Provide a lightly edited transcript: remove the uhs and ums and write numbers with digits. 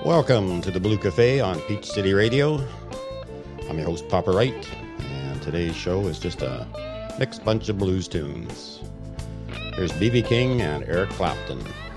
Welcome to the Blue Cafe on Peach City Radio. I'm your host, Papa Wright, and today's show is just a mixed bunch of blues tunes. Here's B.B. King and Eric Clapton.